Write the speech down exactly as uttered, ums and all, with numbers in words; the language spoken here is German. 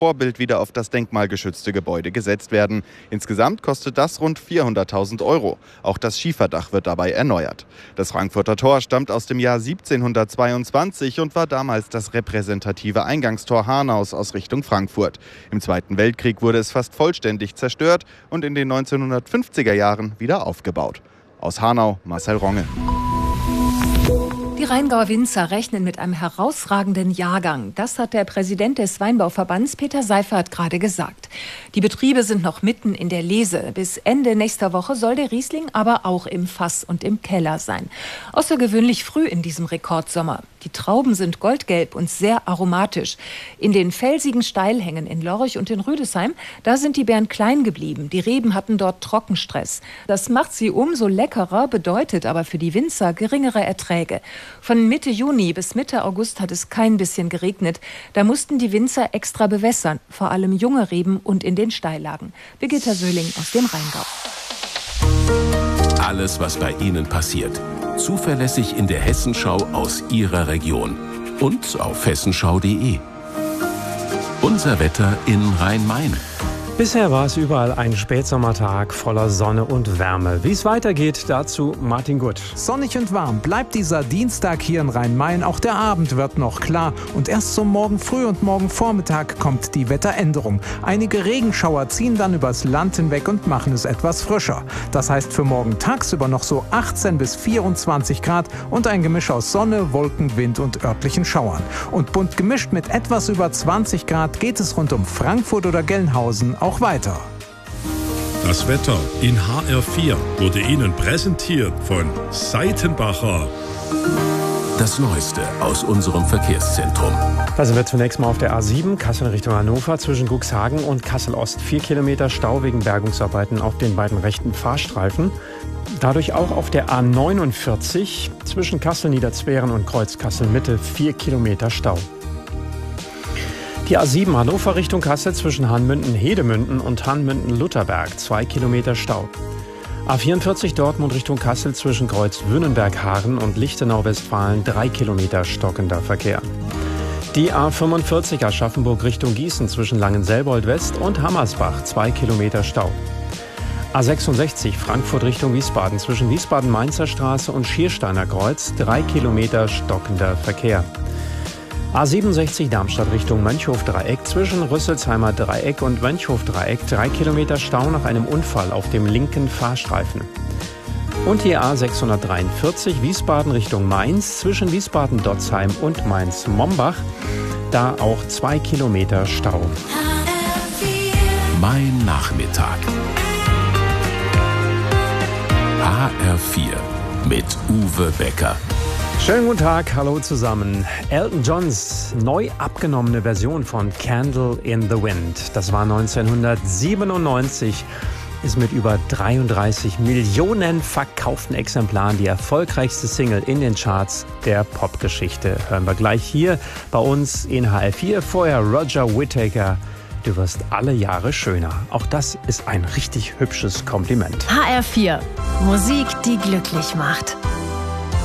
Vorbild wieder auf das denkmalgeschützte Gebäude gesetzt werden. Insgesamt kostet das rund vierhunderttausend Euro. Auch das Schieferdach wird dabei erneuert. Das Frankfurter Tor stammt aus dem Jahr siebzehnhundertzweiundzwanzig und war damals das repräsentative Eingangstor Hanaus aus Richtung Frankfurt. Im Zweiten Weltkrieg wurde es fast vollständig zerstört und in den neunzehnhundertfünfziger Jahren wieder aufgebaut. Aus Hanau, Marcel Ronge. Die Rheingauer Winzer rechnen mit einem herausragenden Jahrgang. Das hat der Präsident des Weinbauverbands Peter Seifert gerade gesagt. Die Betriebe sind noch mitten in der Lese. Bis Ende nächster Woche soll der Riesling aber auch im Fass und im Keller sein. Außergewöhnlich früh in diesem Rekordsommer. Die Trauben sind goldgelb und sehr aromatisch. In den felsigen Steilhängen in Lorch und in Rüdesheim, da sind die Beeren klein geblieben. Die Reben hatten dort Trockenstress. Das macht sie umso leckerer, bedeutet aber für die Winzer geringere Erträge. Von Mitte Juni bis Mitte August hat es kein bisschen geregnet. Da mussten die Winzer extra bewässern, vor allem junge Reben und in den Steillagen. Birgitta Söhling aus dem Rheingau. Alles, was bei Ihnen passiert, zuverlässig in der Hessenschau aus Ihrer Region und auf hessenschau punkt de. Unser Wetter in Rhein-Main. Bisher war es überall ein Spätsommertag voller Sonne und Wärme. Wie es weitergeht, dazu Martin Gutt. Sonnig und warm bleibt dieser Dienstag hier in Rhein-Main. Auch der Abend wird noch klar. Und erst so morgen früh und morgen Vormittag kommt die Wetteränderung. Einige Regenschauer ziehen dann übers Land hinweg und machen es etwas frischer. Das heißt für morgen tagsüber noch so achtzehn bis vierundzwanzig Grad und ein Gemisch aus Sonne, Wolken, Wind und örtlichen Schauern. Und bunt gemischt mit etwas über zwanzig Grad geht es rund um Frankfurt oder Gelnhausen auch weiter. Das Wetter in H R vier wurde Ihnen präsentiert von Seitenbacher. Das Neueste aus unserem Verkehrszentrum. Da sind wir zunächst mal auf der A sieben, Kassel Richtung Hannover, zwischen Cuxhagen und Kassel-Ost. Vier Kilometer Stau wegen Bergungsarbeiten auf den beiden rechten Fahrstreifen. Dadurch auch auf der A neunundvierzig zwischen Kassel-Niederzweren und Kreuz-Kassel-Mitte vier Kilometer Stau. Die A sieben Hannover Richtung Kassel zwischen Hanmünden-Hedemünden und Hanmünden-Lutherberg, zwei Kilometer Stau. A vierundvierzig Dortmund Richtung Kassel zwischen Kreuz-Wünnenberg-Haaren und Lichtenau-Westfalen, drei Kilometer stockender Verkehr. Die A fünfundvierzig Aschaffenburg Richtung Gießen zwischen Langenselbold-West und Hammersbach, zwei Kilometer Stau. A sechsundsechzig Frankfurt Richtung Wiesbaden zwischen Wiesbaden-Mainzer Straße und Schiersteiner Kreuz, drei Kilometer stockender Verkehr. A siebenundsechzig Darmstadt Richtung Mönchhof-Dreieck zwischen Rüsselsheimer Dreieck und Mönchhof-Dreieck, drei Kilometer Stau nach einem Unfall auf dem linken Fahrstreifen. Und die A sechshundertdreiundvierzig Wiesbaden Richtung Mainz zwischen Wiesbaden-Dotzheim und Mainz-Mombach, da auch zwei Kilometer Stau. Mein Nachmittag. H R vier mit Uwe Becker. Schönen guten Tag, hallo zusammen. Elton Johns neu abgenommene Version von Candle in the Wind, das war neunzehnhundertsiebenundneunzig, ist mit über dreiunddreißig Millionen verkauften Exemplaren die erfolgreichste Single in den Charts der Popgeschichte. Hören wir gleich hier bei uns in H R vier. Vorher Roger Whittaker, du wirst alle Jahre schöner. Auch das ist ein richtig hübsches Kompliment. H R vier, Musik, die glücklich macht.